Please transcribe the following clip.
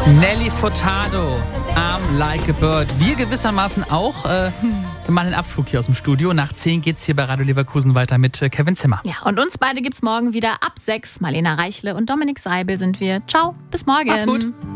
Nelly Furtado, Arm Like a Bird. Wir gewissermaßen auch. Wir machen einen Abflug hier aus dem Studio. Nach 10 geht's hier bei Radio Leverkusen weiter mit Kevin Zimmer. Ja, und uns beide gibt's morgen wieder ab 6. Marlena Reichle und Dominik Seibel sind wir. Ciao, bis morgen. Macht's gut.